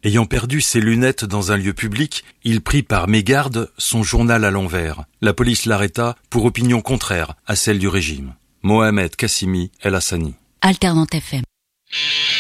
Ayant perdu ses lunettes dans un lieu public, il prit par mégarde son journal à l'envers. La police l'arrêta pour opinion contraire à celle du régime. Mohamed Kassimi El Hassani. Alternante FM.